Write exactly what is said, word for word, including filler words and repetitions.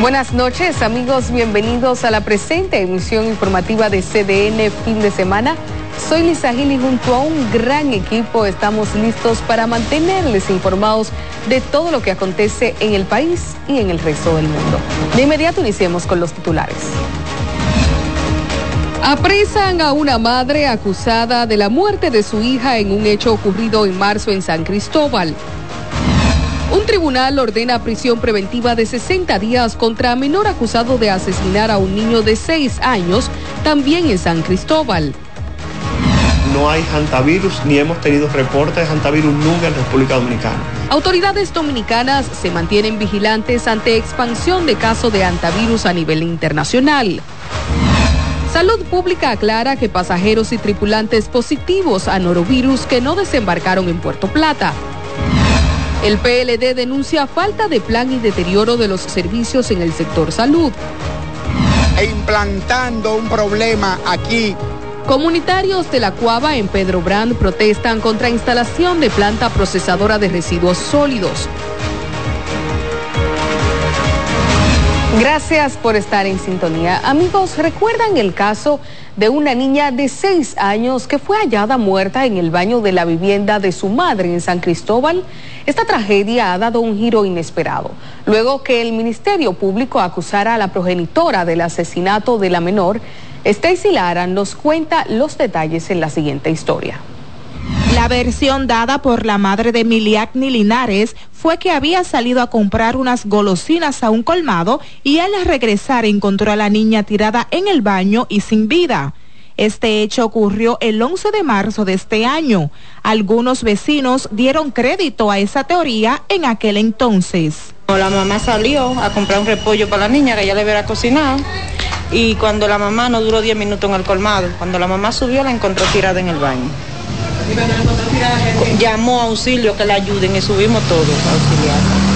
Buenas noches, amigos, bienvenidos a la presente emisión informativa de C D N Fin de Semana. Soy Lisa Gil y junto a un gran equipo estamos listos para mantenerles informados de todo lo que acontece en el país y en el resto del mundo. De inmediato iniciemos con los titulares. Apresan a una madre acusada de la muerte de su hija en un hecho ocurrido en marzo en San Cristóbal. Un tribunal ordena prisión preventiva de sesenta días contra menor acusado de asesinar a un niño de seis años, también en San Cristóbal. No hay hantavirus, ni hemos tenido reportes de hantavirus nunca en República Dominicana. Autoridades dominicanas se mantienen vigilantes ante expansión de casos de hantavirus a nivel internacional. Salud Pública aclara que pasajeros y tripulantes positivos a norovirus que no desembarcaron en Puerto Plata. El P L D denuncia falta de plan y deterioro de los servicios en el sector salud. E implantando un problema aquí. Comunitarios de la Cuava en Pedro Brand protestan contra instalación de planta procesadora de residuos sólidos. Gracias por estar en sintonía. Amigos, ¿recuerdan el caso de una niña de seis años que fue hallada muerta en el baño de la vivienda de su madre en San Cristóbal? Esta tragedia ha dado un giro inesperado, luego que el Ministerio Público acusara a la progenitora del asesinato de la menor. Stacy Lara nos cuenta los detalles en la siguiente historia. La versión dada por la madre de Miliacni Linares fue que había salido a comprar unas golosinas a un colmado y al regresar encontró a la niña tirada en el baño y sin vida. Este hecho ocurrió el once de marzo de este año. Algunos vecinos dieron crédito a esa teoría en aquel entonces. La mamá salió a comprar un repollo para la niña que ella le hubiera cocinado y cuando la mamá no duró diez minutos en el colmado, cuando la mamá subió la encontró tirada en el baño. Llamó a auxilio que la ayuden y subimos todos a auxiliar.